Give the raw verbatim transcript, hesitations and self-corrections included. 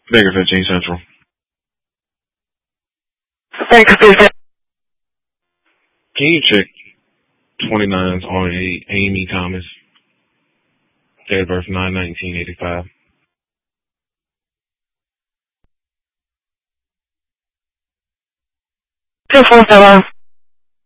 Baker fifteen Central. Baker fifteen. Can you check twenty-nine's R A Amy Thomas? Date of birth nine nineteen eighty-five. Just one seven.